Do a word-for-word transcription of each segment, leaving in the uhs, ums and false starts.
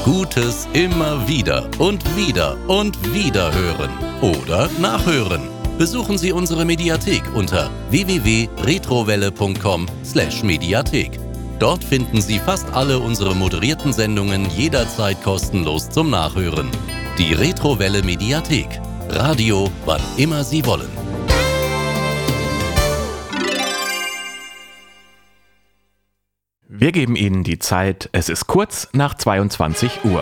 Gutes immer wieder und wieder und wieder hören oder nachhören. Besuchen Sie unsere Mediathek unter w w w punkt retrowelle punkt com slash Mediathek. Dort finden Sie fast alle unsere moderierten Sendungen jederzeit kostenlos zum Nachhören. Die Retrowelle Mediathek. Radio, wann immer Sie wollen. Wir geben Ihnen die Zeit, es ist kurz nach zweiundzwanzig Uhr.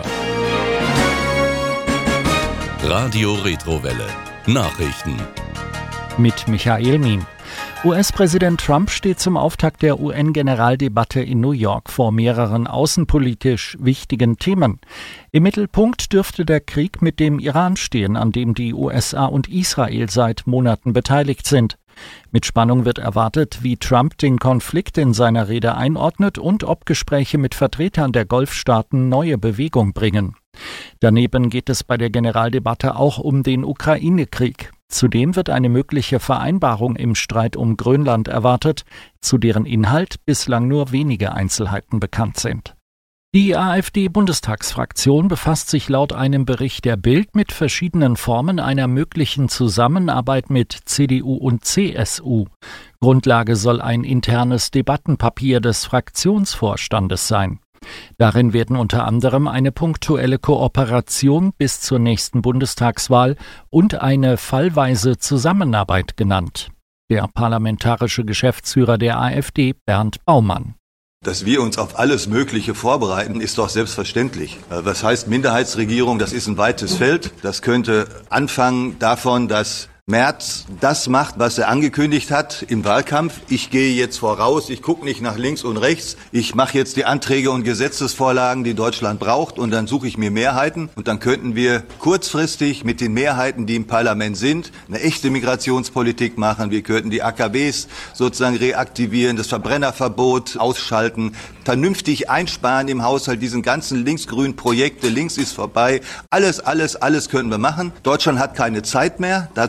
Radio Retrowelle. Nachrichten. Mit Michael Mien. U S-Präsident Trump steht zum Auftakt der U N-Generaldebatte in New York vor mehreren außenpolitisch wichtigen Themen. Im Mittelpunkt dürfte der Krieg mit dem Iran stehen, an dem die U S A und Israel seit Monaten beteiligt sind. Mit Spannung wird erwartet, wie Trump den Konflikt in seiner Rede einordnet und ob Gespräche mit Vertretern der Golfstaaten neue Bewegung bringen. Daneben geht es bei der Generaldebatte auch um den Ukraine-Krieg. Zudem wird eine mögliche Vereinbarung im Streit um Grönland erwartet, zu deren Inhalt bislang nur wenige Einzelheiten bekannt sind. Die AfD-Bundestagsfraktion befasst sich laut einem Bericht der Bild mit verschiedenen Formen einer möglichen Zusammenarbeit mit C D U und C S U. Grundlage soll ein internes Debattenpapier des Fraktionsvorstandes sein. Darin werden unter anderem eine punktuelle Kooperation bis zur nächsten Bundestagswahl und eine fallweise Zusammenarbeit genannt. Der parlamentarische Geschäftsführer der AfD, Bernd Baumann. Dass wir uns auf alles Mögliche vorbereiten, ist doch selbstverständlich. Was heißt Minderheitsregierung? Das ist ein weites Feld. Das könnte anfangen davon, dass Merz das macht, was er angekündigt hat im Wahlkampf. Ich gehe jetzt voraus, ich gucke nicht nach links und rechts. Ich mache jetzt die Anträge und Gesetzesvorlagen, die Deutschland braucht, und dann suche ich mir Mehrheiten. Und dann könnten wir kurzfristig mit den Mehrheiten, die im Parlament sind, eine echte Migrationspolitik machen. Wir könnten die A K Ws sozusagen reaktivieren, das Verbrennerverbot ausschalten, vernünftig einsparen im Haushalt, diesen ganzen linksgrünen Projekte, links ist vorbei. Alles, alles, alles könnten wir machen. Deutschland hat keine Zeit mehr.